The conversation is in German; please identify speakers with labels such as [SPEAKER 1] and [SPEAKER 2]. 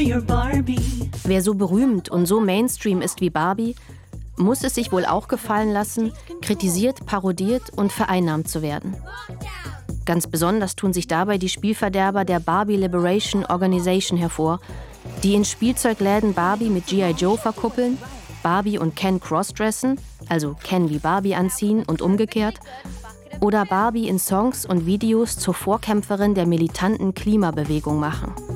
[SPEAKER 1] your Barbie.
[SPEAKER 2] Wer so berühmt und so Mainstream ist wie Barbie, muss es sich wohl auch gefallen lassen, kritisiert, parodiert und vereinnahmt zu werden. Ganz besonders tun sich dabei die Spielverderber der Barbie Liberation Organization hervor, die in Spielzeugläden Barbie mit G.I. Joe verkuppeln, Barbie und Ken crossdressen, also Ken wie Barbie anziehen und umgekehrt, oder Barbie in Songs und Videos zur Vorkämpferin der militanten Klimabewegung machen.